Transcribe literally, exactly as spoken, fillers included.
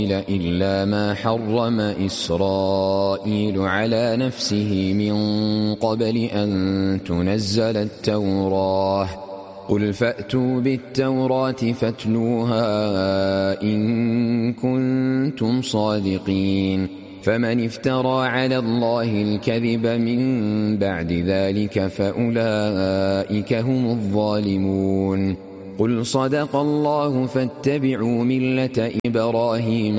إلا ما حرم إسرائيل على نفسه من قبل أن تنزل التوراة قل فأتوا بالتوراة فاتلوها إن كنتم صادقين فمن افترى على الله الكذب من بعد ذلك فأولئك هم الظالمون قل صدق الله فاتبعوا ملة إبراهيم